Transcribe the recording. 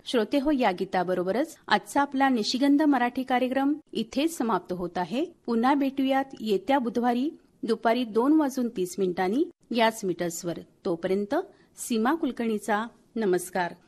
श्रोते हो, या गीताबरोबरच आजचा आपला निशिगंध मराठी कार्यक्रम इथेच समाप्त होत आहे. पुन्हा भेटूयात येत्या बुधवारी दुपारी 2:30 याच मीटर्सवर. तोपर्यंत सीमा कुलकर्णीचा नमस्कार.